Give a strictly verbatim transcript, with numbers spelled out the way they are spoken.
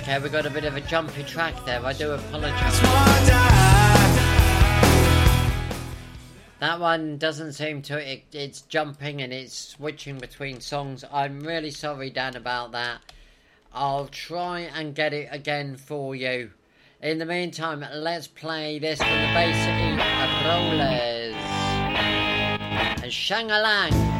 Okay, we got a bit of a jumpy track there. I do apologise. That one doesn't seem to... It, it's jumping and it's switching between songs. I'm really sorry, Dan, about that. I'll try and get it again for you. In the meantime, let's play this with the Bay City Rollers. And Shang-a-lang.